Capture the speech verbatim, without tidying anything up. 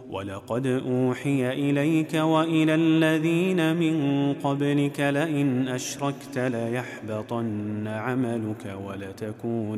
ولقد أوحي إليك وإلى الذين من قبلك لئن أشركت ليحبطن عملك ولتكون